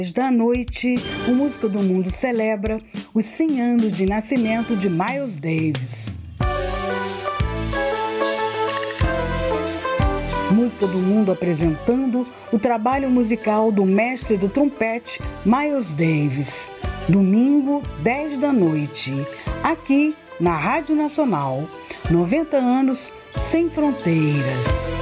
Da noite, o Música do Mundo celebra os 100 anos de nascimento de Miles Davis. Música do Mundo apresentando o trabalho musical do mestre do trompete Miles Davis. Domingo, 10 da noite, aqui na Rádio Nacional. 90 anos sem fronteiras.